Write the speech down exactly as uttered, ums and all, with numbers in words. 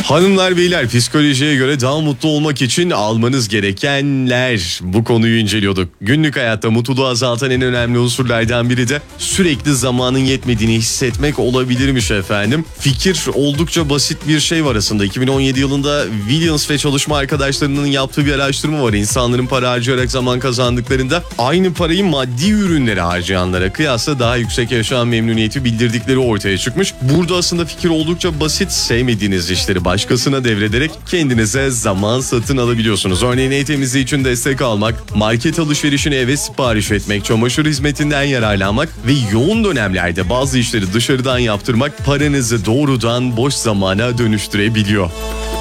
Hanımlar beyler, psikolojiye göre daha mutlu olmak için almanız gerekenler, bu konuyu inceliyorduk. Günlük hayatta mutluluğu azaltan en önemli unsurlardan biri de sürekli zamanın yetmediğini hissetmek olabilirmiş efendim. Fikir oldukça basit bir şey var aslında. iki bin on yedi yılında Williams ve çalışma arkadaşlarının yaptığı bir araştırma var. İnsanların para harcayarak zaman kazandıklarında aynı parayı maddi ürünlere harcayanlara kıyasla daha yüksek yaşam memnuniyeti bildirdikleri ortaya çıkmış. Burada aslında fikir oldukça basit. Sevmediğiniz işleri başkasına devrederek kendinize zaman satın alabiliyorsunuz. Örneğin ev temizliği için destek almak, market alışverişini eve sipariş etmek, çamaşır hizmetinden yararlanmak ve yoğun dönemlerde bazı işleri dışarıdan yaptırmak paranızı doğrudan boş zamana dönüştürebiliyor.